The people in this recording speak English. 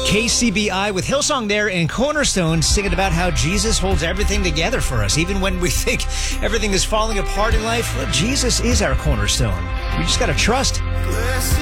KCBI with Hillsong there and Cornerstone singing about how Jesus holds everything together for us. Even when we think everything is falling apart in life, well, Jesus is our cornerstone. We just got to trust.